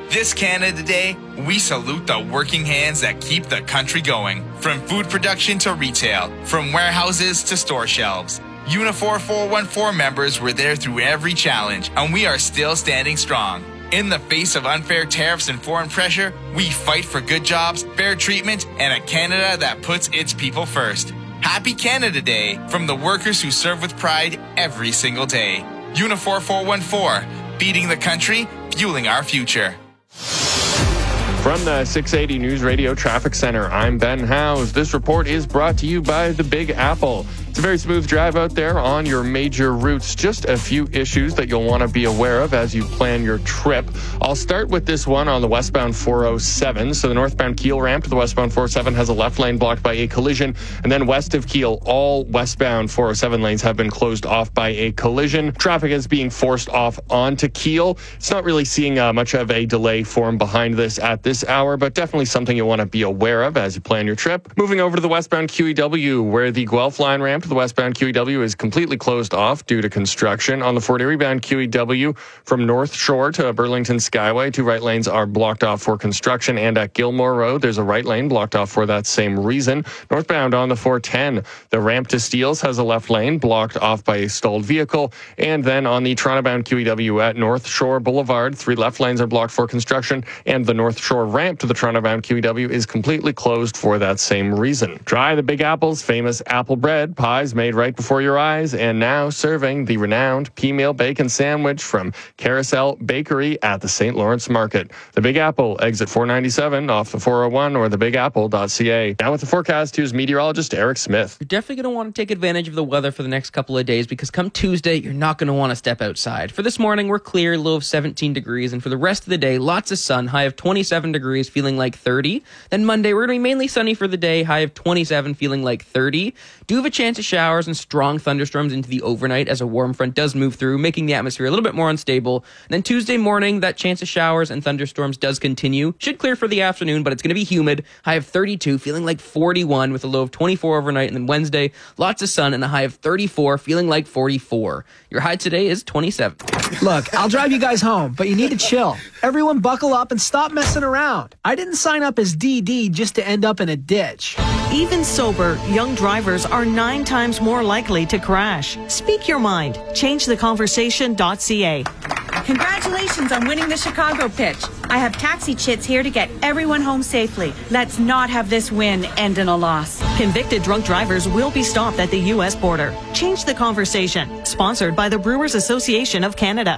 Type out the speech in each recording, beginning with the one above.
This Canada Day, we salute the working hands that keep the country going. From food production to retail, from warehouses to store shelves. Unifor 414 members were there through every challenge, and we are still standing strong. In the face of unfair tariffs and foreign pressure, we fight for good jobs, fair treatment, and a Canada that puts its people first. Happy Canada Day from the workers who serve with pride every single day. Unifor 414, feeding the country, fueling our future. From the 680 News Radio Traffic Center, I'm Ben Howes. This report is brought to you by the Big Apple. It's a very smooth drive out there on your major routes. Just a few issues that you'll want to be aware of as you plan your trip. I'll start with this one on the westbound 407. So the northbound Kiel ramp to the westbound 407 has a left lane blocked by a collision. And then west of Kiel, all westbound 407 lanes have been closed off by a collision. Traffic is being forced off onto Kiel. It's not really seeing much of a delay form behind this at this hour, but definitely something you want to be aware of as you plan your trip. Moving over to the westbound QEW, where the Guelph line ramp to the westbound QEW is completely closed off due to construction. On the Fort Erie bound QEW from North Shore to Burlington Skyway, 2 right lanes are blocked off for construction, and at Gilmore Road, there's a right lane blocked off for that same reason. Northbound on the 410, the ramp to Steeles has a left lane blocked off by a stalled vehicle, and then on the Toronto bound QEW at North Shore Boulevard, 3 left lanes are blocked for construction, and the North Shore ramp to the Toronto bound QEW is completely closed for that same reason. Try the Big Apple's famous apple bread, pies made right before your eyes, and now serving the renowned P-Meal Bacon Sandwich from Carousel Bakery at the St. Lawrence Market. The Big Apple, exit 497 off the 401 or thebigapple.ca. Now with the forecast, here's meteorologist Eric Smith. You're definitely going to want to take advantage of the weather for the next couple of days because come Tuesday, you're not going to want to step outside. For this morning, we're clear, low of 17 degrees, and for the rest of the day, lots of sun, high of 27 degrees, feeling like 30. Then Monday, we're going to be mainly sunny for the day, high of 27, feeling like 30. Do have a chance of showers and strong thunderstorms into the overnight as a warm front does move through, making the atmosphere a little bit more unstable. And then Tuesday morning, that chance of showers and thunderstorms does continue. Should clear for the afternoon, but it's going to be humid. High of 32, feeling like 41 with a low of 24 overnight. And then Wednesday, lots of sun and a high of 34, feeling like 44. Your high today is 27. Look, I'll drive you guys home, but you need to chill. Everyone buckle up and stop messing around. I didn't sign up as DD just to end up in a ditch. Even sober, young drivers are 9 times more likely to crash. Speak your mind. ChangeTheConversation.ca. Congratulations on winning the Chicago pitch. I have taxi chits here to get everyone home safely. Let's not have this win end in a loss. Convicted drunk drivers will be stopped at the U.S. border. Change the Conversation. Sponsored by the Brewers Association of Canada.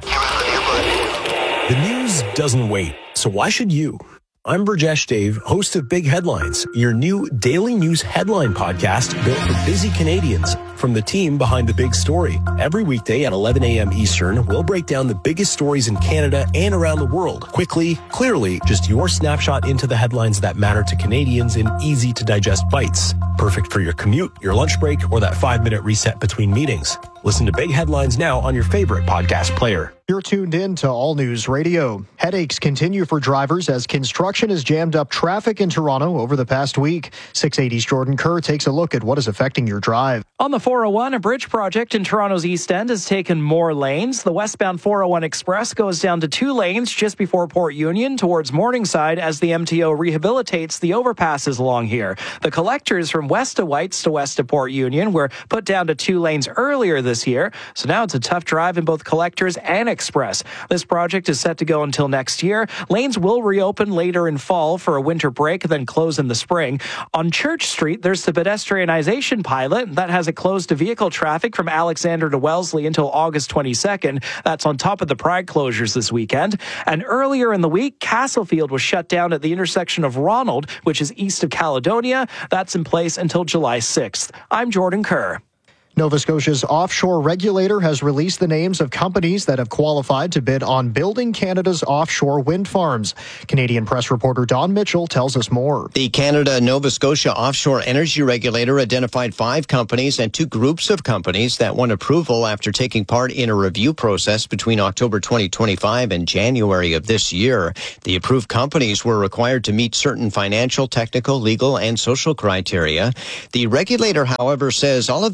The news doesn't wait, so why should you? I'm Burjesh Dave, host of Big Headlines, your new daily news headline podcast built for busy Canadians from the team behind the big story. Every weekday at 11 a.m. Eastern, we'll break down the biggest stories in Canada and around the world. Quickly, clearly, just your snapshot into the headlines that matter to Canadians in easy-to-digest bites. Perfect for your commute, your lunch break, or that 5-minute reset between meetings. Listen to Big Headlines now on your favorite podcast player. You're tuned in to All News Radio. Headaches continue for drivers as construction has jammed up traffic in Toronto over the past week. 680's Jordan Kerr takes a look at what is affecting your drive. On the 401, a bridge project in Toronto's East End has taken more lanes. The westbound 401 Express goes down to 2 lanes just before Port Union towards Morningside as the MTO rehabilitates the overpasses along here. The collectors from west to Whites to west of Port Union were put down to 2 lanes earlier this year, so now it's a tough drive in both collectors and Express. This project is set to go until next year. Lanes will reopen later in fall for a winter break, then close in the spring. On Church Street, there's the pedestrianization pilot that has it closed to vehicle traffic from Alexander to Wellesley until August 22nd. That's on top of the Pride closures this weekend. And earlier in the week, Castlefield was shut down at the intersection of Ronald, which is east of Caledonia. That's in place until July 6th. I'm Jordan Kerr. Nova Scotia's offshore regulator has released the names of companies that have qualified to bid on building Canada's offshore wind farms. Canadian press reporter Don Mitchell tells us more. The Canada-Nova Scotia Offshore Energy Regulator identified 5 companies and 2 groups of companies that won approval after taking part in a review process between October 2025 and January of this year. The approved companies were required to meet certain financial, technical, legal, and social criteria. The regulator, however, says all of the companies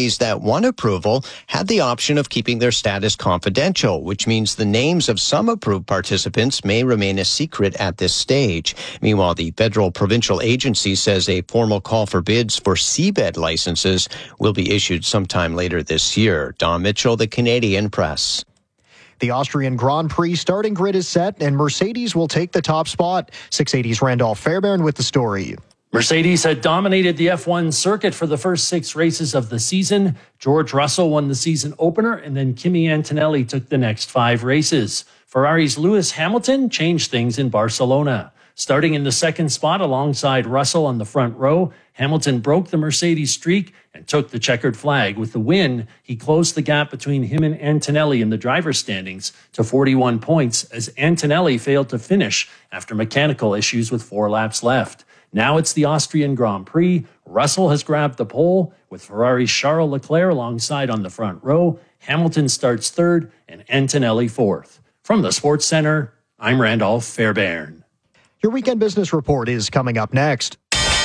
companies that won approval had the option of keeping their status confidential, which means the names of some approved participants may remain a secret at this stage. Meanwhile, the federal provincial agency says a formal call for bids for seabed licenses will be issued sometime later this year. Don Mitchell, the Canadian Press. The Austrian Grand Prix starting grid is set, and Mercedes will take the top spot. 680's Randolph Fairbairn with the story. Mercedes had dominated the F1 circuit for the first 6 races of the season. George Russell won the season opener, and then Kimi Antonelli took the next 5 races. Ferrari's Lewis Hamilton changed things in Barcelona. Starting in the second spot alongside Russell on the front row, Hamilton broke the Mercedes streak and took the checkered flag. With the win, he closed the gap between him and Antonelli in the driver's standings to 41 points as Antonelli failed to finish after mechanical issues with 4 laps left. Now it's the Austrian Grand Prix. Russell has grabbed the pole with Ferrari's Charles Leclerc alongside on the front row. Hamilton starts third and Antonelli fourth. From the Sports Center, I'm Randolph Fairbairn. Your weekend business report is coming up next.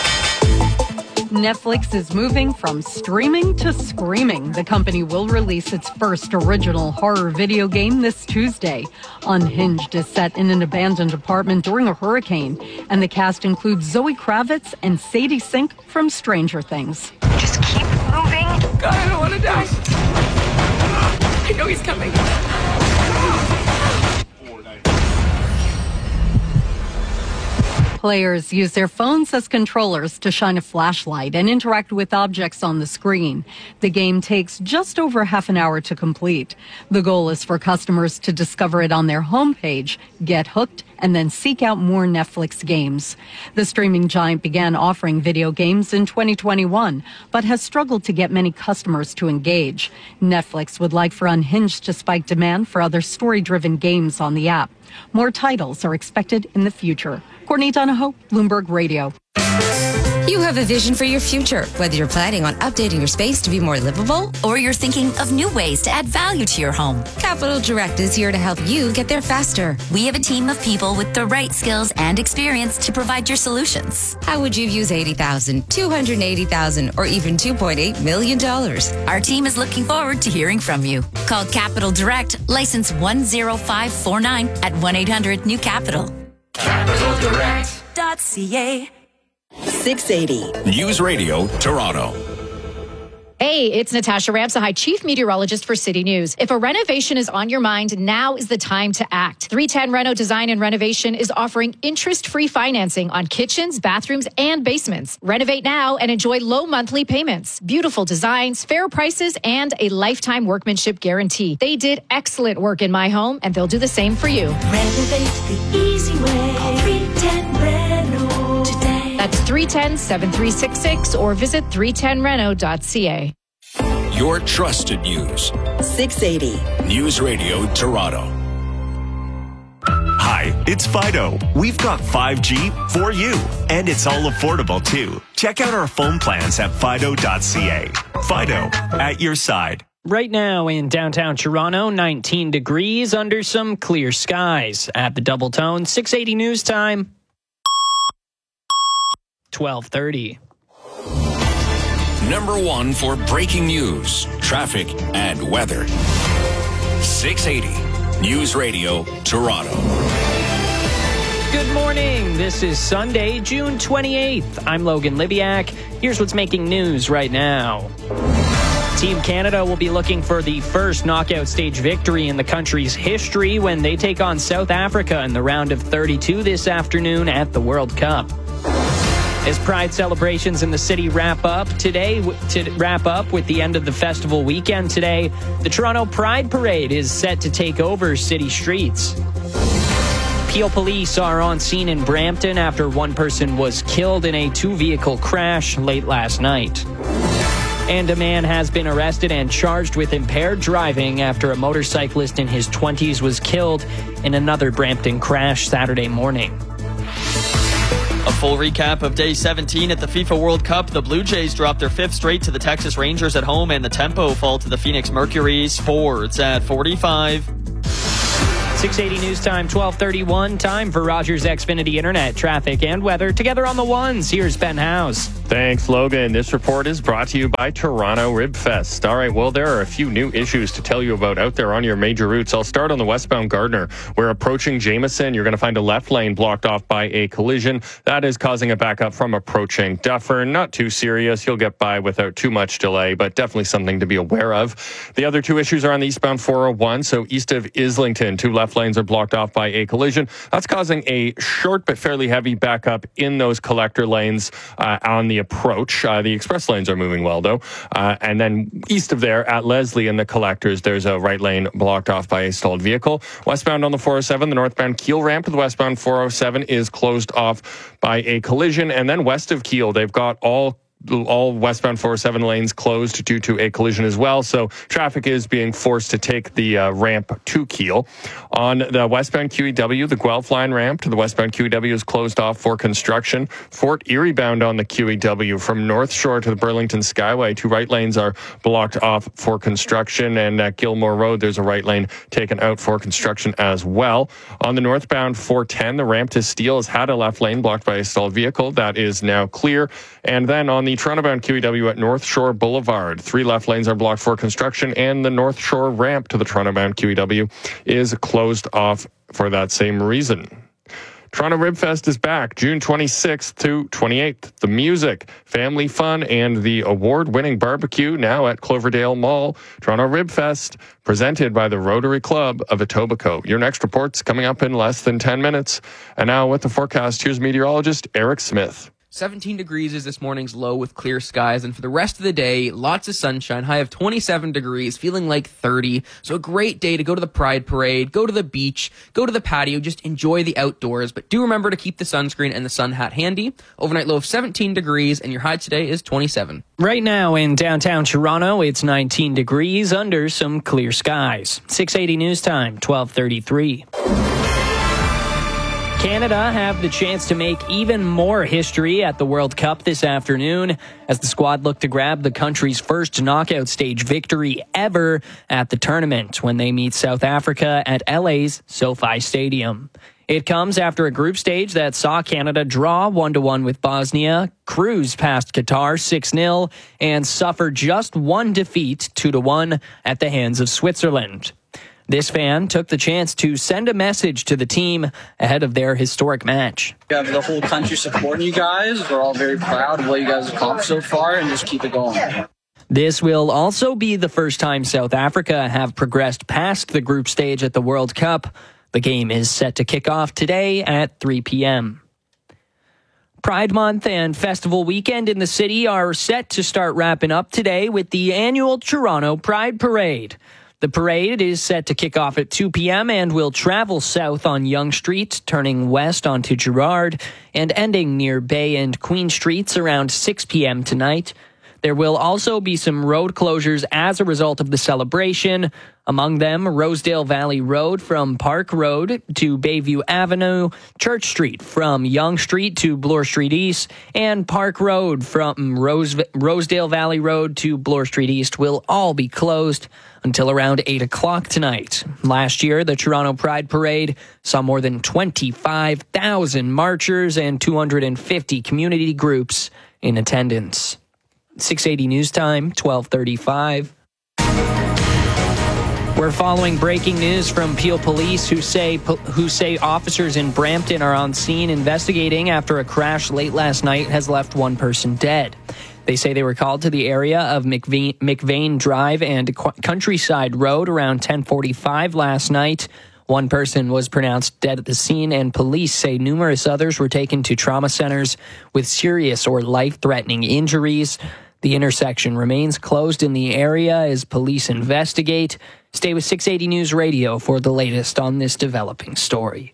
Netflix is moving from streaming to screaming. The company will release its first original horror video game this Tuesday. Unhinged is set in an abandoned apartment during a hurricane, and the cast includes Zoe Kravitz and Sadie Sink from Stranger Things. Just keep moving. God, I don't want to die. I know he's coming. Players use their phones as controllers to shine a flashlight and interact with objects on the screen. The game takes just over half an hour to complete. The goal is for customers to discover it on their homepage, get hooked, and then seek out more Netflix games. The streaming giant began offering video games in 2021, but has struggled to get many customers to engage. Netflix would like for Unhinged to spike demand for other story-driven games on the app. More titles are expected in the future. Courtney Donahoe, Bloomberg Radio. You have a vision for your future, whether you're planning on updating your space to be more livable or you're thinking of new ways to add value to your home. Capital Direct is here to help you get there faster. We have a team of people with the right skills and experience to provide your solutions. How would you use $80,000, $280,000, or even $2.8 million? Our team is looking forward to hearing from you. Call Capital Direct, license 10549 at 1-800-NEW-CAPITAL. CapitalDirect.ca. 680 News Radio Toronto. Hey, it's Natasha Ramsahai, Chief Meteorologist for City News. If a renovation is on your mind, now is the time to act. 310 Reno Design and Renovation is offering interest-free financing on kitchens, bathrooms, and basements. Renovate now and enjoy low monthly payments, beautiful designs, fair prices, and a lifetime workmanship guarantee. They did excellent work in my home, and they'll do the same for you. Renovate the easy way. Call 310 Reno today. That's 310-7366 or visit 310reno.ca. Your trusted news. 680 News Radio Toronto. Hi, it's Fido. We've got 5G for you, and it's all affordable too. Check out our phone plans at fido.ca. Fido, at your side. Right now in downtown Toronto, 19 degrees under some clear skies. At the Double Tone, 680 news time. 12:30. Number 1 for breaking news, traffic, and weather. 680 News Radio Toronto. Good morning. This is Sunday, June 28th. I'm Logan Libiak. Here's what's making news right now. Team Canada will be looking for the first knockout stage victory in the country's history when they take on South Africa in the round of 32 this afternoon at the World Cup. As Pride celebrations in the city wrap up with the end of the festival weekend today, the Toronto Pride Parade is set to take over city streets. Peel police are on scene in Brampton after one person was killed in a 2-vehicle crash late last night. And a man has been arrested and charged with impaired driving after a motorcyclist in his 20s was killed in another Brampton crash Saturday morning. A full recap of Day 17 at the FIFA World Cup. The Blue Jays dropped their 5th straight to the Texas Rangers at home, and the Tempo fall to the Phoenix Mercury. Sports at 45. 680 News Time, 12:31. Time for Rogers Xfinity Internet, traffic, and weather. Together on the ones, here's Ben Howes. Thanks, Logan. This report is brought to you by Toronto Rib Fest. All right, well, there are a few new issues to tell you about out there on your major routes. I'll start on the westbound Gardner. We're approaching Jameson. You're going to find a left lane blocked off by a collision. That is causing a backup from approaching Dufferin. Not too serious. You'll get by without too much delay, but definitely something to be aware of. The other two issues are on the eastbound 401. So east of Islington, two left lanes are blocked off by a collision. That's causing a short but fairly heavy backup in those collector lanes on the approach. The express lanes are moving well, though. And then east of there at Leslie in the collectors, there's a right lane blocked off by a stalled vehicle. Westbound on the 407, the northbound Kiel ramp to the westbound 407 is closed off by a collision. And then west of Kiel, they've got all westbound 407 lanes closed due to a collision as well. So traffic is being forced to take the ramp to Kiel. On the westbound QEW, the Guelph line ramp to the westbound QEW is closed off for construction. Fort Erie bound on the QEW from North Shore to the Burlington Skyway, two right lanes are blocked off for construction. And at Gilmore Road, there's a right lane taken out for construction as well. On the northbound 410, the ramp to Steele has had a left lane blocked by a stalled vehicle. That is now clear. And then on the Toronto-bound QEW at North Shore Boulevard, three left lanes are blocked for construction, and the North Shore ramp to the Toronto-bound QEW is closed off for that same reason. Toronto Rib Fest is back June 26th to 28th. The music, family fun, and the award-winning barbecue now at Cloverdale Mall. Toronto Rib Fest, presented by the Rotary Club of Etobicoke. Your next report's coming up in less than 10 minutes. And now with the forecast, here's meteorologist Eric Smith. 17 degrees is this morning's low with clear skies, and for the rest of the day, lots of sunshine, high of 27 degrees, feeling like 30. So a great day to go to the Pride Parade, go to the beach, go to the patio, just enjoy the outdoors. But do remember to keep the sunscreen and the sun hat handy. Overnight low of 17 degrees, and your high today is 27. Right now in downtown Toronto, it's 19 degrees under some clear skies. 680 News Time, 12:33. Canada have the chance to make even more history at the World Cup this afternoon as the squad look to grab the country's first knockout stage victory ever at the tournament when they meet South Africa at LA's SoFi Stadium. It comes after a group stage that saw Canada draw 1-1 with Bosnia, cruise past Qatar 6-0, and suffer just one defeat 2-1 at the hands of Switzerland. This fan took the chance to send a message to the team ahead of their historic match. We have the whole country supporting you guys. We're all very proud of what you guys have accomplished so far, and just keep it going. This will also be the first time South Africa have progressed past the group stage at the World Cup. The game is set to kick off today at 3 p.m. Pride Month and Festival Weekend in the city are set to start wrapping up today with the annual Toronto Pride Parade. The parade is set to kick off at 2 p.m. and will travel south on Yonge Street, turning west onto Gerrard, and ending near Bay and Queen Streets around 6 p.m. tonight. There will also be some road closures as a result of the celebration. Among them, Rosedale Valley Road from Park Road to Bayview Avenue, Church Street from Yonge Street to Bloor Street East, and Park Road from Rosedale Valley Road to Bloor Street East will all be closed until around 8 o'clock tonight. Last year, the Toronto Pride Parade saw more than 25,000 marchers and 250 community groups in attendance. 680 News Time, 1235. We're following breaking news from Peel Police who say officers in Brampton are on scene investigating after a crash late last night has left one person dead. They say they were called to the area of McVeigh Drive and Countryside Road around 10:45 last night. One person was pronounced dead at the scene, and police say numerous others were taken to trauma centers with serious or life-threatening injuries. The intersection remains closed in the area as police investigate. Stay with 680 News Radio for the latest on this developing story.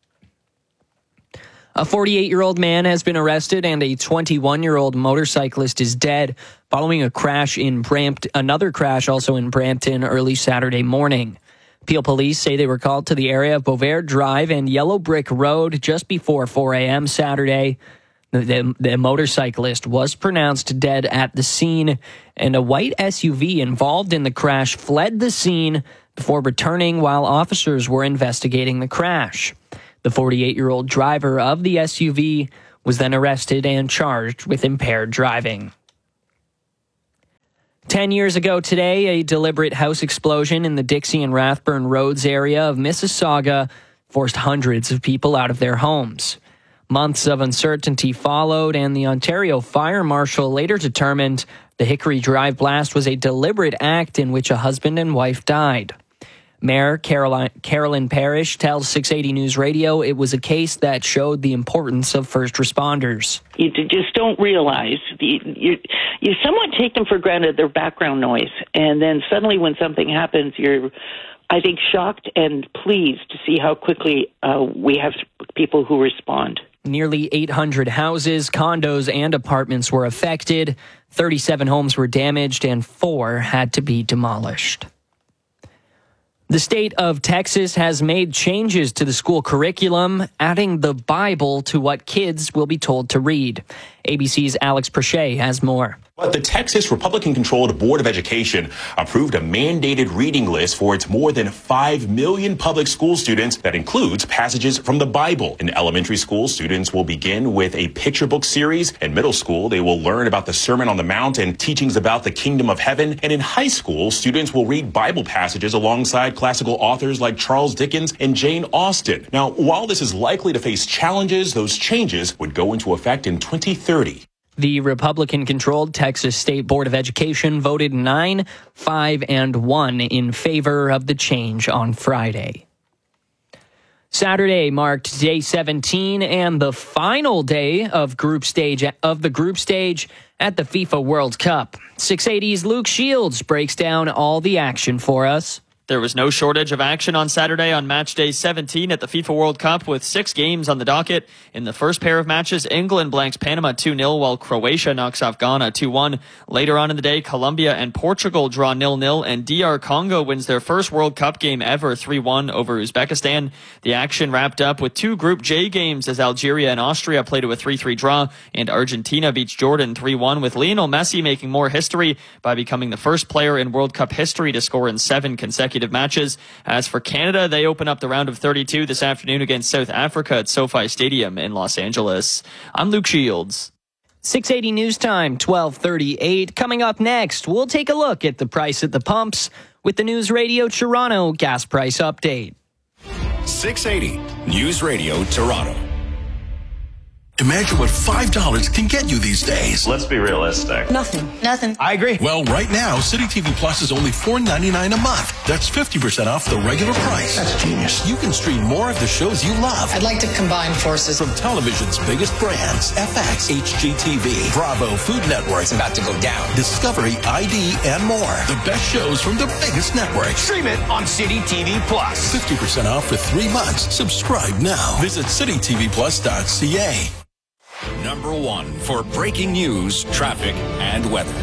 A 48-year-old man has been arrested and a 21-year-old motorcyclist is dead following a crash in Brampton, another crash also in Brampton early Saturday morning. Peel Police say they were called to the area of Bovaird Drive and Yellow Brick Road just before 4 a.m. Saturday. The motorcyclist was pronounced dead at the scene, and a white SUV involved in the crash fled the scene before returning while officers were investigating the crash. The 48-year-old driver of the SUV was then arrested and charged with impaired driving. 10 years ago today, a deliberate house explosion in the Dixie and Rathburn Roads area of Mississauga forced hundreds of people out of their homes. Months of uncertainty followed, and the Ontario Fire Marshal later determined the Hickory Drive blast was a deliberate act in which a husband and wife died. Mayor Carolyn Parrish tells 680 News Radio it was a case that showed the importance of first responders. You just don't realize. You somewhat take them for granted, their background noise. And then suddenly when something happens, you're, I think, shocked and pleased to see how quickly we have people who respond. Nearly 800 houses, condos, and apartments were affected. 37 homes were damaged and 4 had to be demolished. The state of Texas has made changes to the school curriculum, adding the Bible to what kids will be told to read. ABC's Alex Perche has more. But the Texas Republican-controlled Board of Education approved a mandated reading list for its more than 5 million public school students that includes passages from the Bible. In elementary school, students will begin with a picture book series. In middle school, they will learn about the Sermon on the Mount and teachings about the kingdom of heaven. And in high school, students will read Bible passages alongside classical authors like Charles Dickens and Jane Austen. Now, while this is likely to face challenges, those changes would go into effect in 2030. The Republican-controlled Texas State Board of Education voted 9, 5, and 1 in favor of the change on Friday. Saturday marked day 17 and the final day of the group stage at the FIFA World Cup. 680's Luke Shields breaks down all the action for us. There was no shortage of action on Saturday on match day 17 at the FIFA World Cup with 6 games on the docket. In the first pair of matches, England blanks Panama 2-0 while Croatia knocks off Ghana 2-1. Later on in the day, Colombia and Portugal draw 0-0 and DR Congo wins their first World Cup game ever 3-1 over Uzbekistan. The action wrapped up with 2 Group J games as Algeria and Austria played a 3-3 draw and Argentina beats Jordan 3-1 with Lionel Messi making more history by becoming the first player in World Cup history to score in 7 consecutive matches. As for Canada, they open up the round of 32 this afternoon against South Africa at SoFi Stadium in Los Angeles. I'm Luke Shields. 680 News Time, 12:38. Coming up next, we'll take a look at the price at the pumps with the News Radio Toronto gas price update. 680 News Radio Toronto. Imagine what $5 can get you these days. Let's be realistic. Nothing. I agree. Well, right now, City TV Plus is only $4.99 a month. That's 50% off the regular price. That's genius. You can stream more of the shows you love. I'd like to combine forces. From television's biggest brands, FX, HGTV, Bravo, Food Network. It's about to go down. Discovery, ID, and more. The best shows from the biggest networks. Stream it on City TV Plus. 50% off for 3 months. Subscribe now. Visit citytvplus.ca. Number 1 for breaking news, traffic, and weather.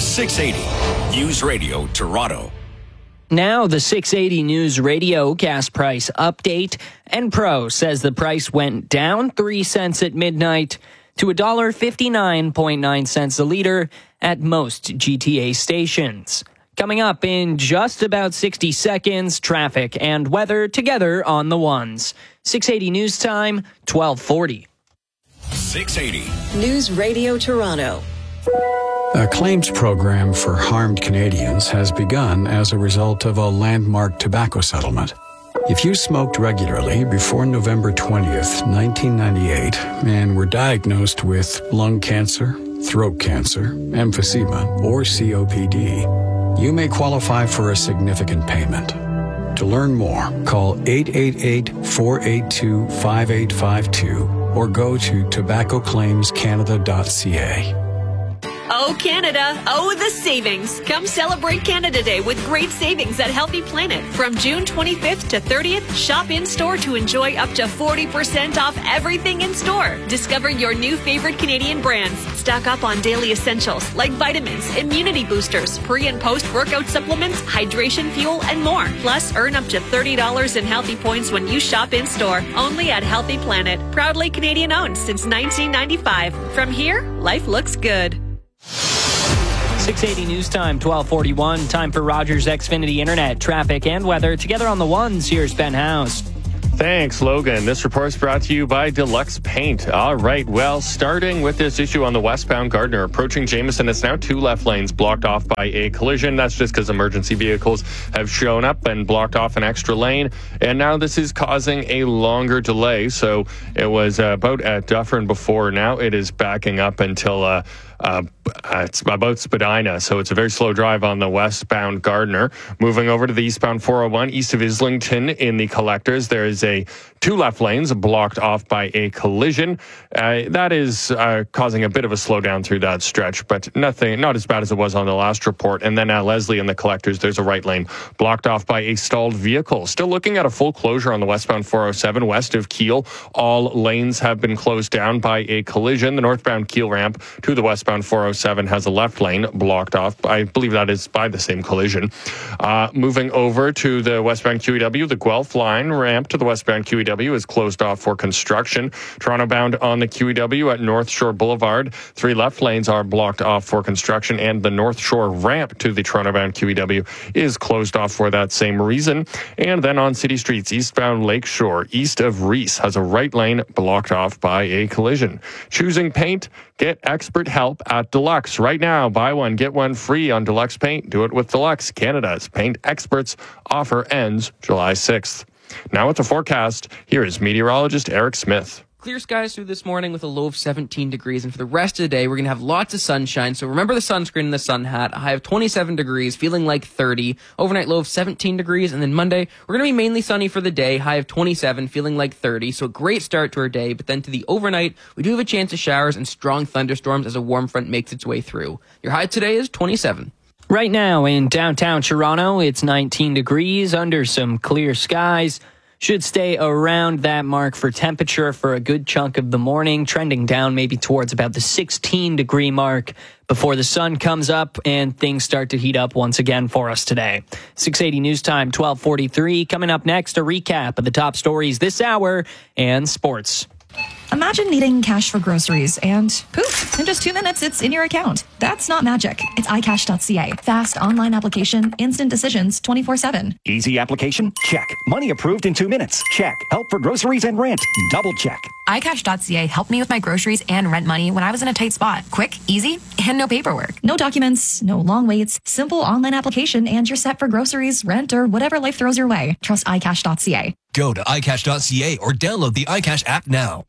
680 News Radio Toronto. Now the 680 News Radio gas price update. Enpro says the price went down 3 cents at midnight to $1.59.9 a liter at most GTA stations. Coming up in just about 60 seconds, traffic and weather together on the ones. 680 News Time, 12:40. 680 News Radio Toronto. A claims program for harmed Canadians has begun as a result of a landmark tobacco settlement. If you smoked regularly before November 20th, 1998, and were diagnosed with lung cancer, throat cancer, emphysema, or COPD, you may qualify for a significant payment. To learn more, call 888-482-5852 or go to tobaccoclaimscanada.ca. Oh, Canada. Oh, the savings. Come celebrate Canada Day with great savings at Healthy Planet. From June 25th to 30th, shop in-store to enjoy up to 40% off everything in store. Discover your new favorite Canadian brands. Stock up on daily essentials like vitamins, immunity boosters, pre- and post-workout supplements, hydration fuel, and more. Plus, earn up to $30 in healthy points when you shop in-store. Only at Healthy Planet. Proudly Canadian-owned since 1995. From here, life looks good. 680 News Time, 1241. Time for Rogers Xfinity Internet, traffic, and weather. Together on the ones, here's Ben House. Thanks, Logan. This report is brought to you by Deluxe Paint. All right, well, starting with this issue on the westbound Gardner, approaching Jameson, it's now 2 left lanes blocked off by a collision. That's just because emergency vehicles have shown up and blocked off an extra lane. And now this is causing a longer delay. So it was about at Dufferin before. Now it is backing up until it's about Spadina, so it's a very slow drive on the westbound Gardner. Moving over to the eastbound 401 east of Islington in the collectors, there is 2 left lanes blocked off by a collision. That is causing a bit of a slowdown through that stretch, but not as bad as it was on the last report. And then at Leslie in the collectors, there's a right lane blocked off by a stalled vehicle. Still looking at a full closure on the westbound 407 west of Kiel. All lanes have been closed down by a collision. The northbound Kiel ramp to the westbound 407 has a left lane blocked off. I believe that is by the same collision. Moving over to the westbound QEW, the Guelph line ramp to the westbound QEW is closed off for construction. Toronto bound on the QEW at North Shore Boulevard, 3 left lanes are blocked off for construction, and the North Shore ramp to the Toronto bound QEW is closed off for that same reason. And then on city streets, eastbound Lakeshore, east of Reese, has a right lane blocked off by a collision. Choosing paint? Get expert help at Deluxe. Right now, buy one, get one free on Deluxe Paint. Do it with Deluxe. Canada's paint experts. Offer ends July 6th. Now with the forecast, here is meteorologist Eric Smith. Clear skies through this morning with a low of 17 degrees. And for the rest of the day, we're going to have lots of sunshine. So remember the sunscreen and the sun hat. A high of 27 degrees, feeling like 30. Overnight low of 17 degrees. And then Monday, we're going to be mainly sunny for the day. High of 27, feeling like 30. So a great start to our day. But then to the overnight, we do have a chance of showers and strong thunderstorms as a warm front makes its way through. Your high today is 27. Right now in downtown Toronto, it's 19 degrees under some clear skies. Should stay around that mark for temperature for a good chunk of the morning, trending down maybe towards about the 16-degree mark before the sun comes up and things start to heat up once again for us today. 680 News Time, 12:43. Coming up next, a recap of the top stories this hour and sports. Imagine needing cash for groceries and poof, in just 2 minutes, it's in your account. That's not magic. It's iCash.ca. Fast online application, instant decisions, 24/7. Easy application? Check. Money approved in 2 minutes? Check. Help for groceries and rent? Double check. iCash.ca helped me with my groceries and rent money when I was in a tight spot. Quick, easy, and no paperwork. No documents, no long waits, simple online application, and you're set for groceries, rent, or whatever life throws your way. Trust iCash.ca. Go to iCash.ca or download the iCash app now.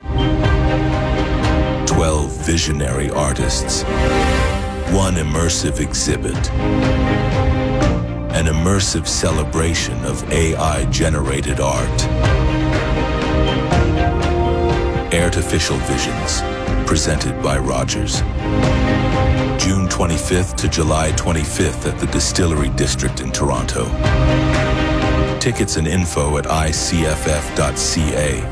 12 visionary artists. One immersive exhibit. An immersive celebration of AI-generated art. Artificial Visions, presented by Rogers. June 25th to July 25th at the Distillery District in Toronto. Tickets and info at icff.ca.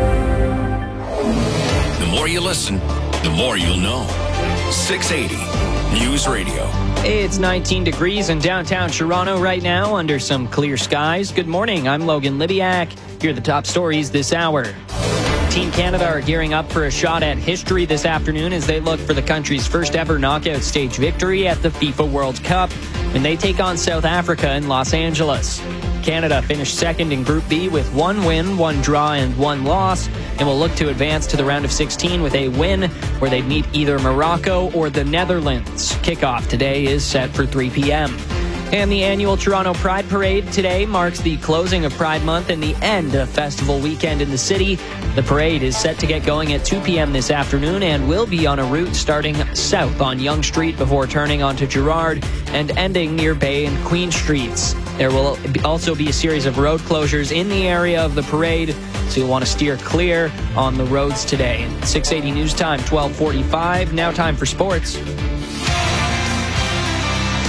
The more you listen, the more you'll know. 680 News Radio. It's 19 degrees in downtown Toronto right now under some clear skies. Good morning, I'm Logan Libiak. Here are the top stories this hour. Team Canada are gearing up for a shot at history this afternoon as they look for the country's first ever knockout stage victory at the FIFA World Cup when they take on South Africa in Los Angeles. Canada finished second in Group B with 1 win, 1 draw, and 1 loss, and will look to advance to the round of 16 with a win where they'd meet either Morocco or the Netherlands. Kickoff today is set for 3 p.m. And the annual Toronto Pride Parade today marks the closing of Pride Month and the end of festival weekend in the city. The parade is set to get going at 2 p.m. this afternoon and will be on a route starting south on Yonge Street before turning onto Gerrard and ending near Bay and Queen Streets. There will also be a series of road closures in the area of the parade, so you'll want to steer clear on the roads today. 680 News Time, 12:45. Now time for sports.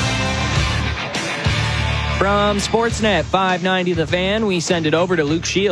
From Sportsnet 590 The Fan, we send it over to Luke Shields.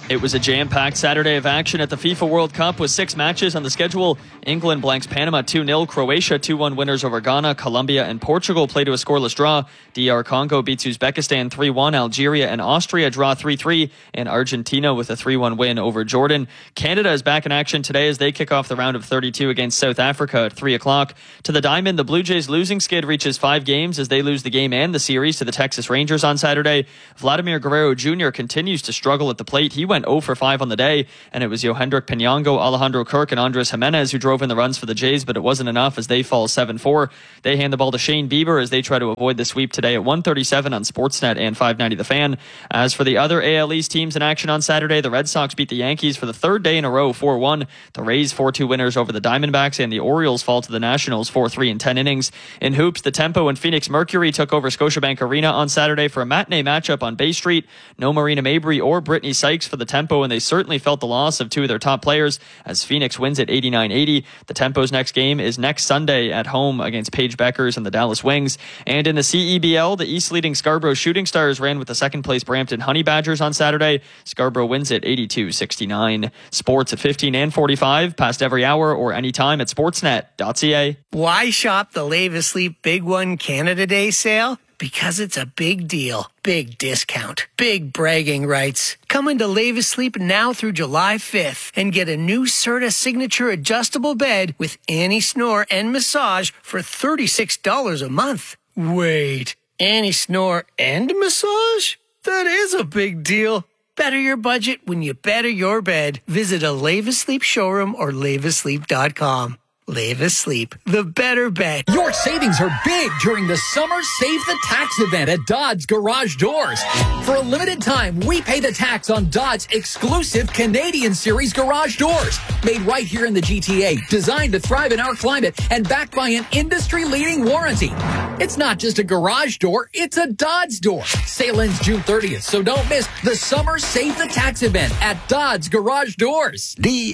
It was a jam-packed Saturday of action at the FIFA World Cup with 6 matches on the schedule. England blanks Panama 2-0, Croatia 2-1 winners over Ghana, Colombia and Portugal play to a scoreless draw. DR Congo beats Uzbekistan 3-1, Algeria and Austria draw 3-3, and Argentina with a 3-1 win over Jordan. Canada is back in action today as they kick off the round of 32 against South Africa at 3 o'clock. To the diamond, the Blue Jays losing skid reaches 5 games as they lose the game and the series to the Texas Rangers on Saturday. Vladimir Guerrero Jr. continues to struggle at the plate. He went 0 for 5 on the day, and it was Yohendrick Pinango, Alejandro Kirk, and Andres Jimenez who drove in the runs for the Jays, but it wasn't enough as they fall 7-4. They hand the ball to Shane Bieber as they try to avoid the sweep today at 1:37 on Sportsnet and 590 The Fan. As for the other AL East teams in action on Saturday, the Red Sox beat the Yankees for the 3rd day in a row 4-1. The Rays 4-2 winners over the Diamondbacks, and the Orioles fall to the Nationals 4-3 in 10 innings. In hoops, the Tempo and Phoenix Mercury took over Scotiabank Arena on Saturday for a matinee matchup on Bay Street. No Marina Mabry or Brittany Sykes for the Tempo, and they certainly felt the loss of 2 of their top players as Phoenix wins at 89-80. The Tempo's next game is next Sunday at home against Paige Beckers and the Dallas Wings. And in the CEBL, the East leading Scarborough Shooting Stars ran with the 2nd place Brampton Honey Badgers on Saturday. Scarborough wins at 82-69. Sports at 15 and 45, past every hour or anytime at sportsnet.ca. Why shop the Live Asleep Big One Canada Day sale? Because it's a big deal, big discount, big bragging rights. Come into Live Asleep now through July 5th and get a new Serta Signature adjustable bed with anti-snore and massage for $36 a month. Wait, anti-snore and massage? That is a big deal. Better your budget when you better your bed. Visit a Live Asleep showroom or liveasleep.com. Live Asleep, the better bet. Your savings are big during the Summer Save the Tax event at Dodds Garage Doors. For a limited time, we pay the tax on Dodds exclusive Canadian Series garage doors. Made right here in the GTA, designed to thrive in our climate, and backed by an industry-leading warranty. It's not just a garage door, it's a Dodds door. Sale ends June 30th, so don't miss the Summer Save the Tax event at Dodds Garage Doors.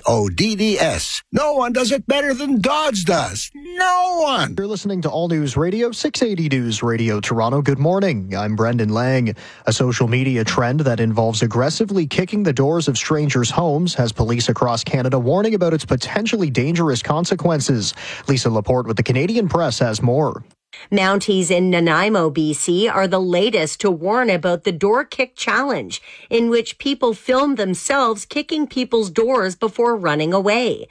DODDS. No one does it better than Dodds does. No one. You're listening to All News Radio, 680 News Radio Toronto. Good morning. I'm Brendan Lang. A social media trend that involves aggressively kicking the doors of strangers' homes has police across Canada warning about its potentially dangerous consequences. Lisa Laporte with the Canadian Press has more. Mounties in Nanaimo, BC are the latest to warn about the door kick challenge, in which people film themselves kicking people's doors before running away.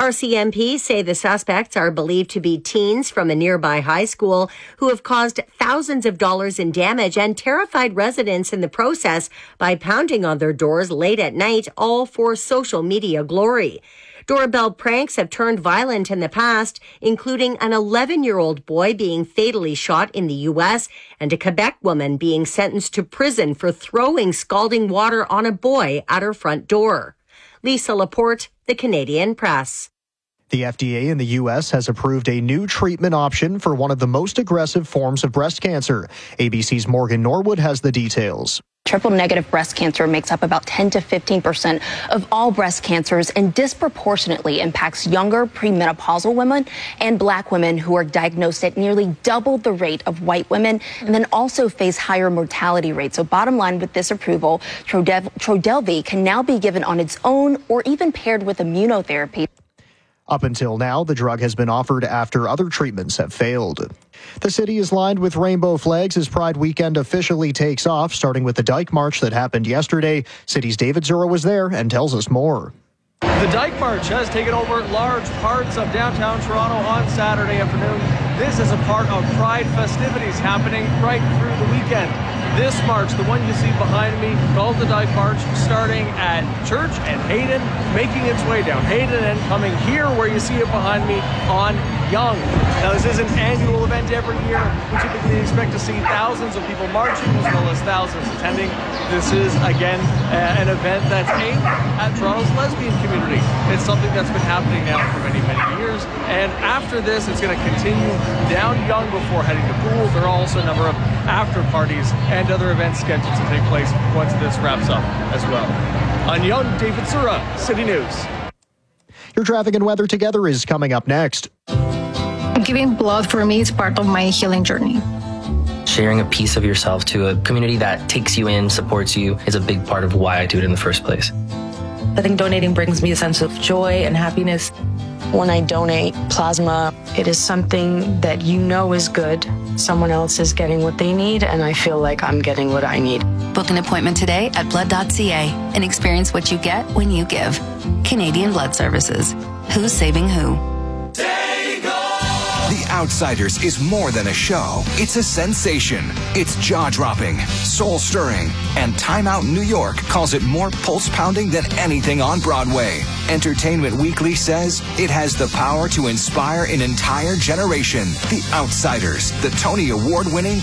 RCMP say the suspects are believed to be teens from a nearby high school who have caused thousands of dollars in damage and terrified residents in the process by pounding on their doors late at night, all for social media glory. Doorbell pranks have turned violent in the past, including an 11-year-old boy being fatally shot in the U.S. and a Quebec woman being sentenced to prison for throwing scalding water on a boy at her front door. Lisa Laporte, the Canadian Press. The FDA in the U.S. has approved a new treatment option for one of the most aggressive forms of breast cancer. ABC's Morgan Norwood has the details. Triple-negative breast cancer makes up about 10 to 15% of all breast cancers and disproportionately impacts younger premenopausal women and Black women who are diagnosed at nearly double the rate of white women and then also face higher mortality rates. So bottom line with this approval, Trodelvy can now be given on its own or even paired with immunotherapy. Up until now, the drug has been offered after other treatments have failed. The city is lined with rainbow flags as Pride Weekend officially takes off, starting with the Dyke March that happened yesterday. City's David Zura was there and tells us more. The Dyke March has taken over large parts of downtown Toronto on Saturday afternoon. This is a part of Pride festivities happening right through the weekend. This march, the one you see behind me, called the Dyke March, starting at Church and Hayden, making its way down Hayden and coming here where you see it behind me on Yonge. Now this is an annual event every year. We typically expect to see thousands of people marching as well as thousands attending. This is, again, an event that's aimed at Toronto's lesbian community. It's something that's been happening now for many, many years. And after this, it's going to continue down Yonge before heading to Poole. There are also a number of after parties and other events scheduled to take place once this wraps up as well. On Yonge, David Zura, City News. Your traffic and weather together is coming up next. Giving blood for me is part of my healing journey. sharing a piece of yourself to a community that takes you in, supports you, is a big part of why I do it in the first place. I think donating brings me a sense of joy and happiness. When I donate plasma, it is something that you know is good. Someone else is getting what they need, and I feel like I'm getting what I need. Book an appointment today at blood.ca and experience what you get when you give. Canadian Blood Services. Who's saving who? The Outsiders is more than a show. It's a sensation. It's jaw-dropping, soul-stirring, and Time Out New York calls it more pulse-pounding than anything on Broadway. Entertainment Weekly says it has the power to inspire an entire generation. The Outsiders, the Tony Award-winning